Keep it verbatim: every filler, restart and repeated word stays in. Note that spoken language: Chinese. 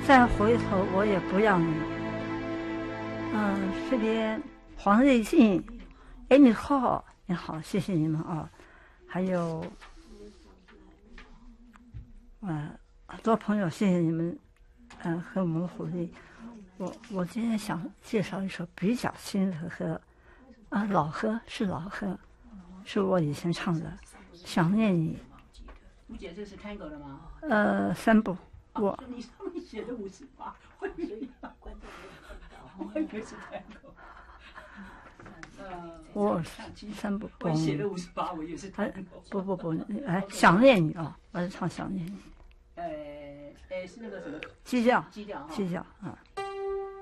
再回头我也不要你。嗯，这边黄瑞静，哎，你好，你好，谢谢你们啊。还有，嗯，很多朋友，谢谢你们，嗯，和我们鼓励。我我今天想介绍一首比较新的歌，啊，老歌是老歌，是我以前唱的《想念你》。 吴姐，这是 Tango 的吗？ 呃，三部。我、 啊、你上面写的五十八，我以为我以为是 Tango。呃， 我三部。 我写的五十八，我以为是 Tango。 不不不，哎，想念你啊！我是唱想念你。 呃，哎，是那个什么？ 鸡叫。 鸡叫。 鸡叫啊。